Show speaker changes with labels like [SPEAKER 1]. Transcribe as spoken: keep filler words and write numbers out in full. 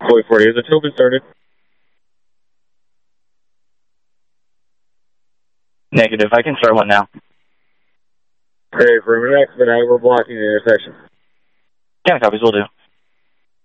[SPEAKER 1] Fully forty, has the tow been started?
[SPEAKER 2] Negative, I can start one now.
[SPEAKER 1] Okay, for an expedite, we're blocking the intersection.
[SPEAKER 2] Yeah, copies, will do.